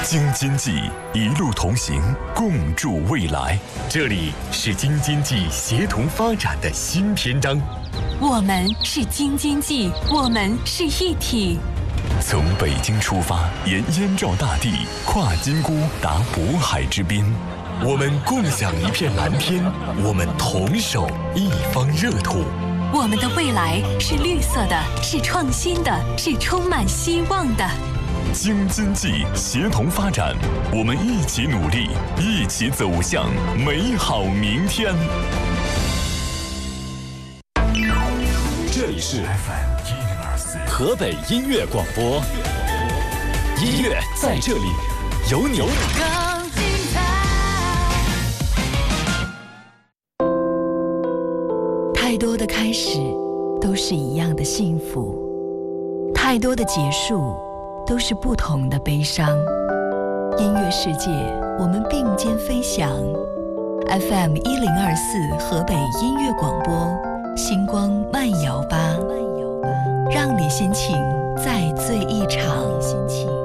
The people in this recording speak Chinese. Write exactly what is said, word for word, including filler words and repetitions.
京津冀一路同行，共筑未来。这里是京津冀协同发展的新篇章。 我们是京津冀，我们是一体。 从北京出发，沿燕赵大地，跨金沽达渤海之滨。我们共享一片蓝天，我们同守一方热土。 我们的未来是绿色的，是创新的，是充满希望的。 京津冀协同发展，我们一起努力，一起走向美好明天。 这里是 F M 一零二四河北音乐广播，音乐在这里，有你。 更精彩。太多的开始都是一样的幸福，太多的结束都是不同的悲伤。音乐世界，我们并肩飞翔。F M 一零二四河北音乐广播，星光慢摇吧，让你心情再醉一场。